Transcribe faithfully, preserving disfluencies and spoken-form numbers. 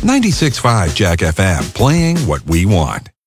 ninety-six point five Jack F M, playing what we want.